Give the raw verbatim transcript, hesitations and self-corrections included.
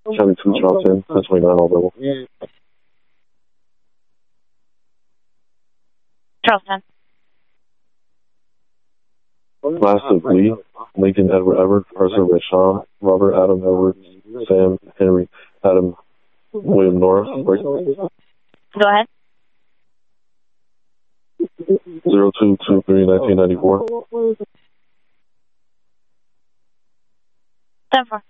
County two, Charles ten, ten twenty-nine, all available. Charles ten. Last of Lee, Lincoln, Edward, Everett, Arthur, Ray, Sean, Robert, Adam, Edward, Sam, Henry, Adam, William, Nora. Break. Go ahead. zero two two three nineteen ninety-four. ten four.